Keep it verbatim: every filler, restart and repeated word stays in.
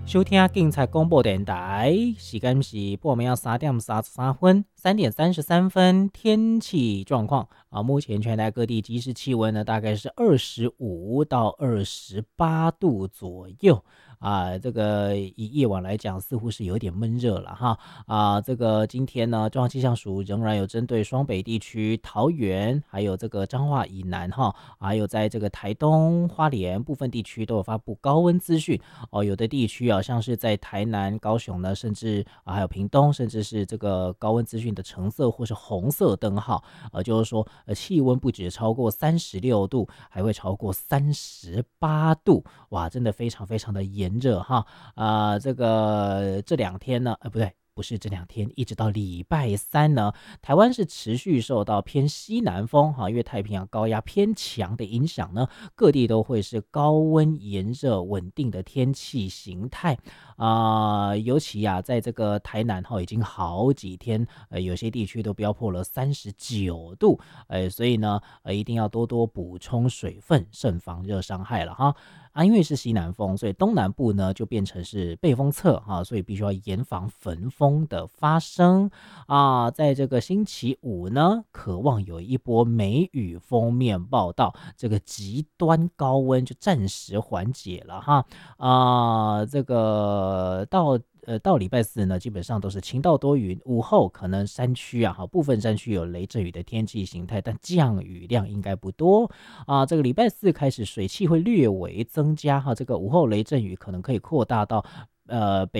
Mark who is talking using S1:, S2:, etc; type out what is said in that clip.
S1: 收听警察广播电台，时间是半暝三点三十三分，三点三十三分。天气状况啊，目前全台各地即时气温呢，大概是二十五到二十八度左右啊。这个以夜晚来讲，似乎是有点闷热了哈啊。这个今天呢，中央气象署仍然有针对双北地区、桃园还有这个彰化以南哈，还有在这个台东、花莲部分地区都有发布高温资讯哦。有的地区啊，像是在台南、高雄呢，甚至啊还有屏东，甚至是这个高温资讯的橙色或是红色灯号，呃，就是说呃气温不止超过三十六度，还会超过三十八度，哇，真的非常非常的炎热哈啊、呃！这个这两天呢，呃，不对。不是这两天，一直到礼拜三呢，台湾是持续受到偏西南风哈，因为太平洋高压偏强的影响呢，各地都会是高温炎热稳定的天气形态啊、呃。尤其啊，在这个台南哈，已经好几天，呃，有些地区都飙破了三十九度，呃，所以呢，呃，一定要多多补充水分，慎防热伤害了哈。啊，因为是西南风，所以东南部呢就变成是背风侧哈，所以必须要严防焚风的发生啊。在这个星期五呢，渴望有一波梅雨锋面报道，这个极端高温就暂时缓解了哈啊。这个到。呃，到礼拜四呢，基本上都是晴到多云，午后可能山区啊，哈，部分山区有雷阵雨的天气形态，但降雨量应该不多啊。这个礼拜四开始，水汽会略微增加哈，这个午后雷阵雨可能可以扩大到呃北。